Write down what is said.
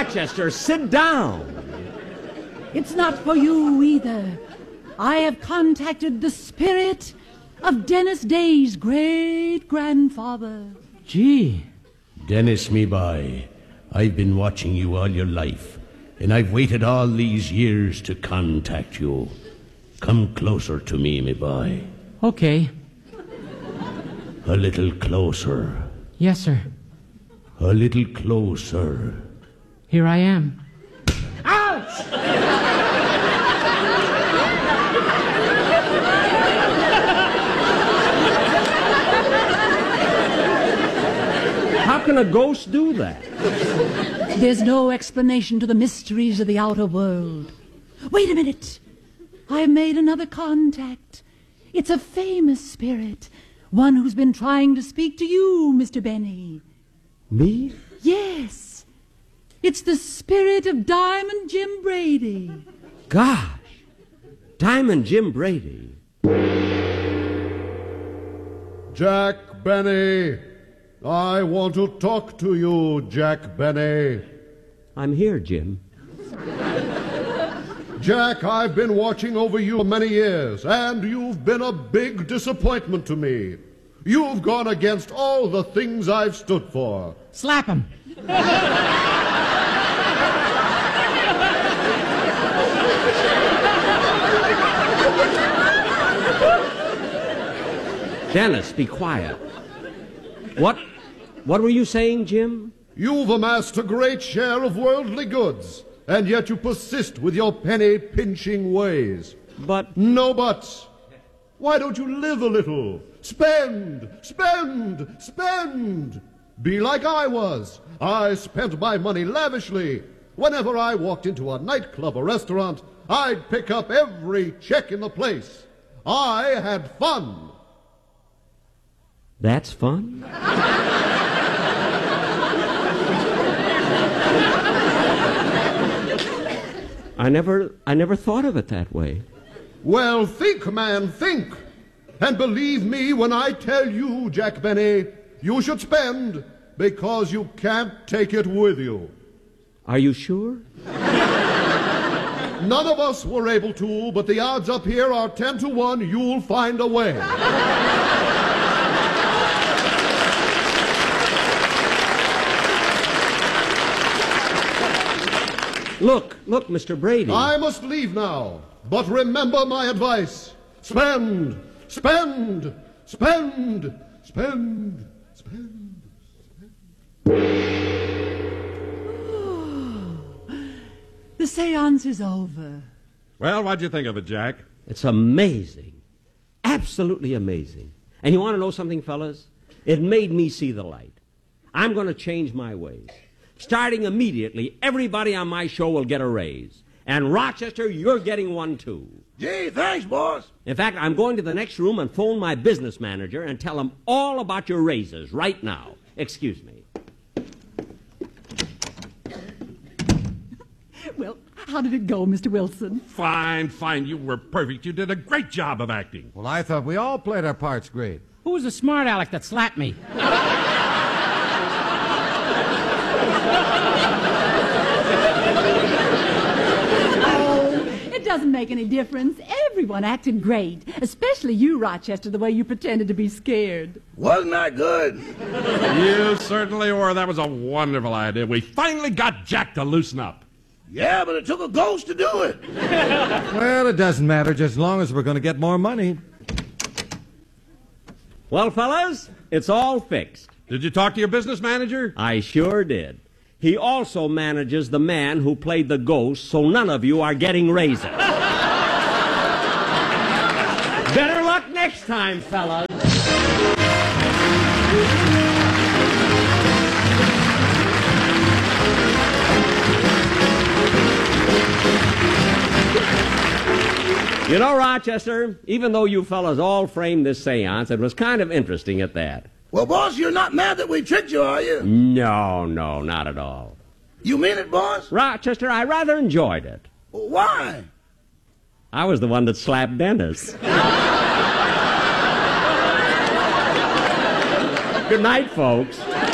Rochester, sit down. It's not for you either. I have contacted the spirit of Dennis Day's great-grandfather. Gee. Dennis, me boy, I've been watching you all your life, and I've waited all these years to contact you. Come closer to me, me boy. Okay. A little closer. Yes, sir. A little closer. Here I am. Ouch! How can a ghost do that? There's no explanation to the mysteries of the outer world. Wait a minute. I've made another contact. It's a famous spirit. One who's been trying to speak to you, Mr. Benny. Me? Yes. It's the spirit of Diamond Jim Brady. Gosh. Diamond Jim Brady. Jack Benny. I want to talk to you, Jack Benny. I'm here, Jim. Jack, I've been watching over you many years, and you've been a big disappointment to me. You've gone against all the things I've stood for. Slap him. Dennis, be quiet. What were you saying, Jim? You've amassed a great share of worldly goods, and yet you persist with your penny-pinching ways. But... No buts. Why don't you live a little? Spend, spend, spend. Be like I was. I spent my money lavishly. Whenever I walked into a nightclub or restaurant, I'd pick up every check in the place. I had fun. That's fun? I never thought of it that way. Well, think, man, think. And believe me when I tell you, Jack Benny, you should spend because you can't take it with you. Are you sure? None of us were able to, but the odds up here are 10 to 1 you'll find a way. Look, Mr. Brady. I must leave now, but remember my advice. Spend, spend, spend, spend, spend, The seance is over. Well, what'd you think of it, Jack? It's amazing. Absolutely amazing. And you want to know something, fellas? It made me see the light. I'm going to change my ways. Starting immediately, everybody on my show will get a raise. And Rochester, you're getting one too. Gee, thanks, boss. In fact, I'm going to the next room and phone my business manager and tell him all about your raises right now. Excuse me. Well, how did it go, Mr. Wilson? Fine. You were perfect. You did a great job of acting. Well, I thought we all played our parts great. Who was the smart aleck that slapped me? It doesn't make any difference. Everyone acted great, especially you, Rochester, the way you pretended to be scared. Wasn't that good? You certainly were. That was a wonderful idea. We finally got Jack to loosen up. Yeah, but it took a ghost to do it. Well, it doesn't matter, just as long as we're going to get more money. Well, fellas, it's all fixed. Did you talk to your business manager? I sure did. He also manages the man who played the ghost, so none of you are getting raises. Better luck next time, fellas. You know, Rochester, even though you fellas all framed this seance, it was kind of interesting at that. Well, boss, you're not mad that we tricked you, are you? No, not at all. You mean it, boss? Rochester, I rather enjoyed it. Well, why? I was the one that slapped Dennis. Good night, folks.